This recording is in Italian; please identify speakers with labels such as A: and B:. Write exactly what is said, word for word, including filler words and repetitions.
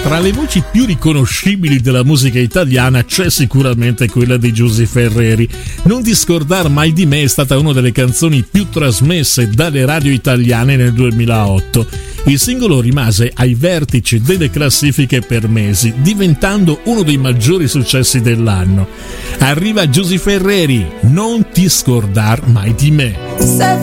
A: Tra le voci più riconoscibili della musica italiana c'è sicuramente quella di Giusy Ferreri. Non ti scordar mai di me è stata una delle canzoni più trasmesse dalle radio italiane nel duemilaotto. Il singolo rimase ai vertici delle classifiche per mesi, diventando uno dei maggiori successi dell'anno. Arriva Giusy Ferreri, Non ti scordar mai di me.
B: Se